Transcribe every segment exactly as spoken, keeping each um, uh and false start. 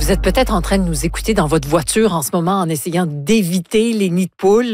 Vous êtes peut-être en train de nous écouter dans votre voiture en ce moment en essayant d'éviter les nids de poules.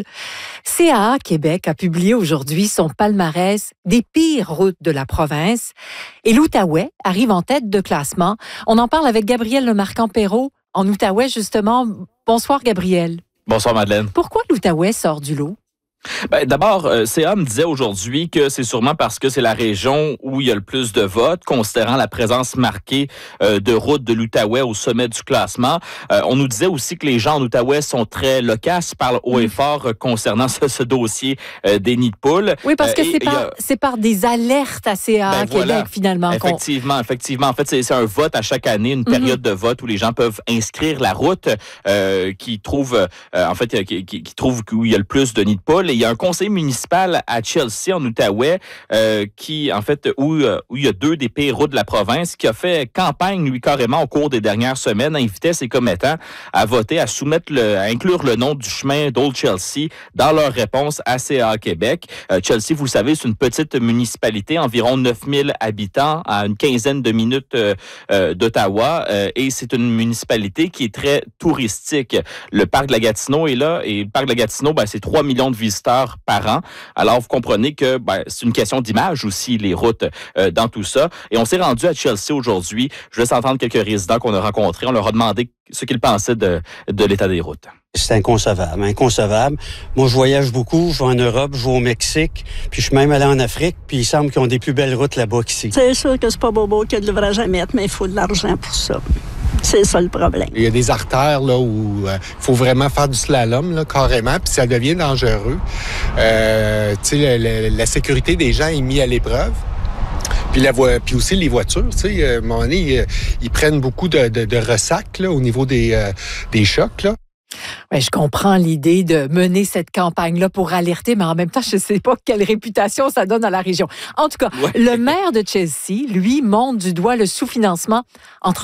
C A A Québec a publié aujourd'hui son palmarès des pires routes de la province et l'Outaouais arrive en tête de classement. On en parle avec Gabriel Lemarquand-Perrault en Outaouais justement. Bonsoir Gabriel. Bonsoir Madeleine. Pourquoi l'Outaouais sort du lot? Ben, d'abord, euh, C A me disait aujourd'hui que c'est sûrement parce que c'est la région où il y a le plus de votes, considérant la présence marquée euh, de routes de l'Outaouais au sommet du classement. Euh, on nous disait aussi que les gens en Outaouais sont très loquaces, parlent haut et fort euh, concernant ce, ce dossier euh, des nids de poules. Oui, parce que euh, c'est, par, a... c'est par des alertes à C A A ben, Québec, voilà. finalement. Effectivement, qu'on... effectivement. En fait, c'est, c'est un vote à chaque année, une période mm-hmm. de vote où les gens peuvent inscrire la route euh, qui trouve, euh, en fait, qui, qui, qui trouve où il y a le plus de nids de poules. Il y a un conseil municipal à Chelsea, en Outaouais, euh, qui, en fait, où, où il y a deux des pires routes de la province, qui a fait campagne, lui, carrément, au cours des dernières semaines, invitait ses commettants à voter, à soumettre, le, à inclure le nom du chemin d'Old Chelsea dans leur réponse à C A A Québec. Euh, Chelsea, vous le savez, c'est une petite municipalité, environ neuf mille habitants, à une quinzaine de minutes euh, euh, d'Ottawa, euh, et c'est une municipalité qui est très touristique. Le parc de la Gatineau est là, et le parc de la Gatineau, ben, c'est trois millions de visiteurs par an. Alors, vous comprenez que ben, c'est une question d'image aussi, les routes euh, dans tout ça. Et on s'est rendu à Chelsea aujourd'hui. Je laisse entendre quelques résidents qu'on a rencontrés. On leur a demandé ce qu'ils pensaient de, de l'état des routes. C'est inconcevable, inconcevable. Moi, je voyage beaucoup, je vais en Europe, je vais au Mexique, puis je suis même allé en Afrique, puis il semble qu'ils ont des plus belles routes là-bas qu'ici. C'est sûr que c'est pas bobo qu'il y a de l'ouvrage à mettre, mais il faut de l'argent pour ça. C'est ça le problème. Il y a des artères là où il euh, faut vraiment faire du slalom là, carrément, puis ça devient dangereux. Euh, tu sais, la, la sécurité des gens est mise à l'épreuve. Puis, la vo- puis aussi les voitures, tu sais, à un moment donné, ils, ils prennent beaucoup de, de, de ressacs là, au niveau des, euh, des chocs, là. Ouais, je comprends l'idée de mener cette campagne-là pour alerter, mais en même temps, je ne sais pas quelle réputation ça donne à la région. En tout cas, ouais. Le maire de Chelsea, lui, montre du doigt le sous-financement entre